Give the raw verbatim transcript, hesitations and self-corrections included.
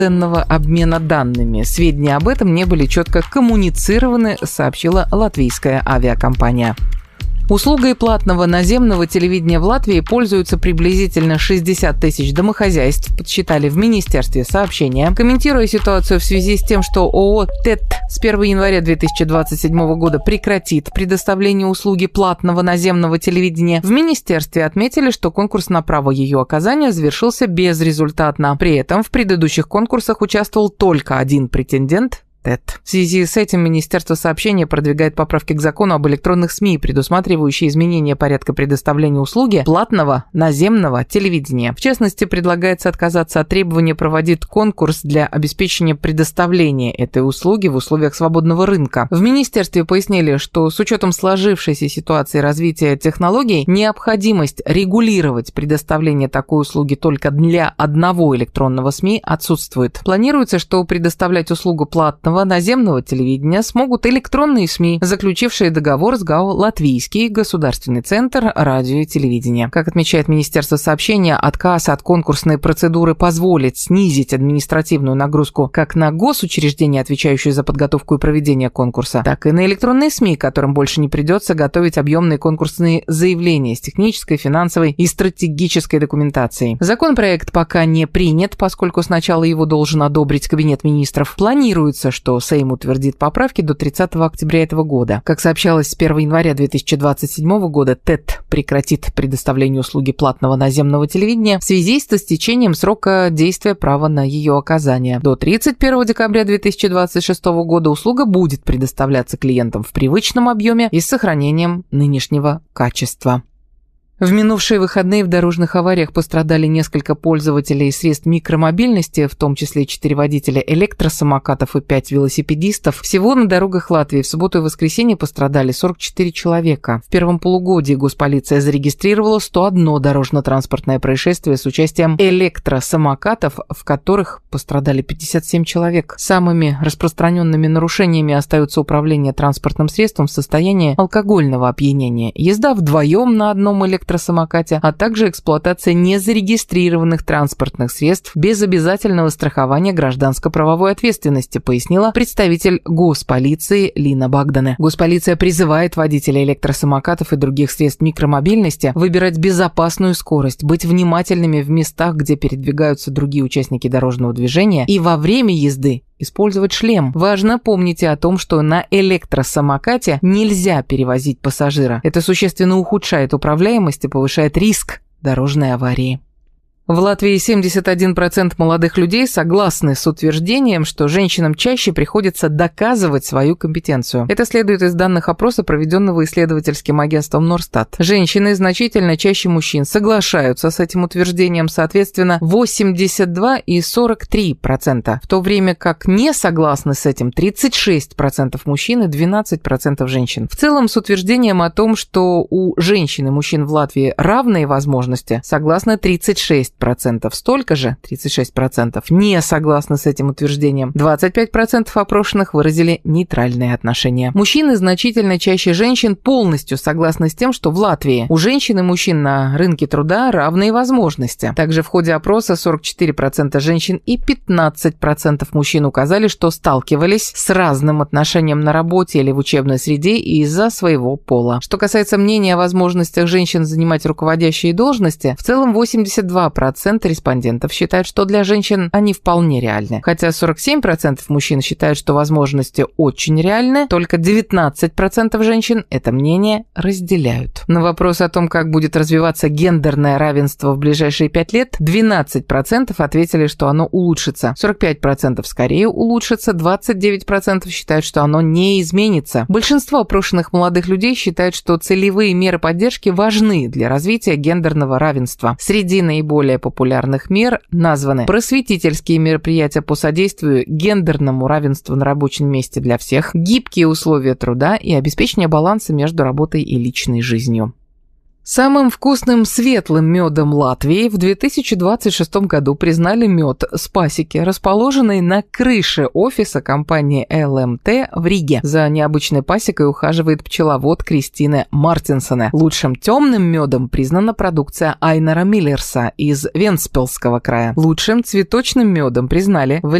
ценного обмена данными. Сведения об этом не были четко коммуницированы, сообщила латвийская авиакомпания. Услугой платного наземного телевидения в Латвии пользуются приблизительно шестьдесят тысяч домохозяйств, подсчитали в Министерстве сообщения. Комментируя ситуацию в связи с тем, что ООО ТЭТ с первого января две тысячи двадцать седьмого года прекратит предоставление услуги платного наземного телевидения, в Министерстве отметили, что конкурс на право ее оказания завершился безрезультатно. При этом в предыдущих конкурсах участвовал только один претендент – ТЭТ. В связи с этим Министерство сообщения продвигает поправки к закону об электронных СМИ, предусматривающие изменения порядка предоставления услуги платного наземного телевидения. В частности, предлагается отказаться от требования проводить конкурс для обеспечения предоставления этой услуги в условиях свободного рынка. В Министерстве пояснили, что с учетом сложившейся ситуации развития технологий, необходимость регулировать предоставление такой услуги только для одного электронного СМИ отсутствует. Планируется, что предоставлять услугу платного наземного телевидения смогут электронные СМИ, заключившие договор с ГАО «Латвийский государственный центр радио и телевидения». Как отмечает Министерство сообщения, отказ от конкурсной процедуры позволит снизить административную нагрузку как на госучреждения, отвечающие за подготовку и проведение конкурса, так и на электронные СМИ, которым больше не придется готовить объемные конкурсные заявления с технической, финансовой и стратегической документацией. Законопроект пока не принят, поскольку сначала его должен одобрить Кабинет министров. Планируется, что Сейм утвердит поправки до тридцатого октября этого года. Как сообщалось, с первого января две тысячи двадцать седьмого года ТЭТ прекратит предоставление услуги платного наземного телевидения в связи с истечением срока действия права на ее оказание. До тридцать первого декабря две тысячи двадцать шестого года услуга будет предоставляться клиентам в привычном объеме и с сохранением нынешнего качества. В минувшие выходные в дорожных авариях пострадали несколько пользователей средств микромобильности, в том числе четыре водителя электросамокатов и пять велосипедистов. Всего на дорогах Латвии в субботу и воскресенье пострадали сорок четыре человека. В первом полугодии госполиция зарегистрировала сто одно дорожно-транспортное происшествие с участием электросамокатов, в которых пострадали пятьдесят семь человек. Самыми распространенными нарушениями остаются управление транспортным средством в состоянии алкогольного опьянения, езда вдвоем на одном электросамокате, самокате, а также эксплуатация незарегистрированных транспортных средств без обязательного страхования гражданско-правовой ответственности, пояснила представитель госполиции Лина Багдане. Госполиция призывает водителей электросамокатов и других средств микромобильности выбирать безопасную скорость, быть внимательными в местах, где передвигаются другие участники дорожного движения, и во время езды использовать шлем. Важно помнить о том, что на электросамокате нельзя перевозить пассажира. Это существенно ухудшает управляемость и повышает риск дорожной аварии. В Латвии семьдесят один процент молодых людей согласны с утверждением, что женщинам чаще приходится доказывать свою компетенцию. Это следует из данных опроса, проведенного исследовательским агентством Норстат. Женщины значительно чаще мужчин соглашаются с этим утверждением, соответственно, восемьдесят два и сорок три процента, в то время как не согласны с этим тридцать шесть процентов мужчин и двенадцать процентов женщин. В целом, с утверждением о том, что у женщин и мужчин в Латвии равные возможности, согласны тридцать шесть процентов. Столько же, тридцать шесть процентов, не согласны с этим утверждением. двадцать пять процентов опрошенных выразили нейтральные отношения. Мужчины значительно чаще женщин полностью согласны с тем, что в Латвии у женщин и мужчин на рынке труда равные возможности. Также в ходе опроса сорок четыре процента женщин и пятнадцать процентов мужчин указали, что сталкивались с разным отношением на работе или в учебной среде из-за своего пола. Что касается мнения о возможностях женщин занимать руководящие должности, в целом восемьдесят два процента респондентов считают, что для женщин они вполне реальны. Хотя сорок семь процентов мужчин считают, что возможности очень реальны, только девятнадцать процентов женщин это мнение разделяют. На вопрос о том, как будет развиваться гендерное равенство в ближайшие пять лет, двенадцать процентов ответили, что оно улучшится, сорок пять процентов скорее улучшится, двадцать девять процентов считают, что оно не изменится. Большинство опрошенных молодых людей считают, что целевые меры поддержки важны для развития гендерного равенства. Среди наиболее популярных мер названы просветительские мероприятия по содействию гендерному равенству на рабочем месте для всех, гибкие условия труда и обеспечение баланса между работой и личной жизнью. Самым вкусным светлым медом Латвии в две тысячи двадцать шестом году признали мед с пасеки, расположенной на крыше офиса компании эл эм тэ в Риге. За необычной пасекой ухаживает пчеловод Кристина Мартинсоне. Лучшим темным медом признана продукция Айнара Миллерса из Вентспилсского края. Лучшим цветочным медом признали